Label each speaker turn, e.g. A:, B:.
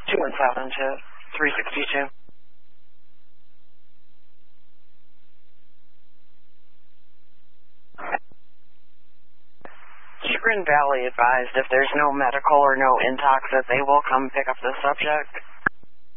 A: 217 to 362. Chagrin Valley advised if there's no medical or no intox that they will come pick up the subject.